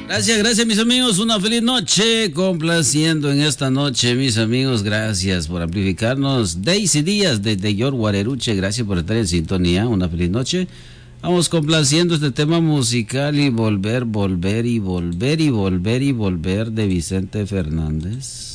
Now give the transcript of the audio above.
Gracias mis amigos, una feliz noche, complaciendo en esta noche mis amigos, gracias por amplificarnos. Daisy Díaz desde York Guareruche, gracias por estar en sintonía, una feliz noche. Vamos complaciendo este tema musical y volver de Vicente Fernández.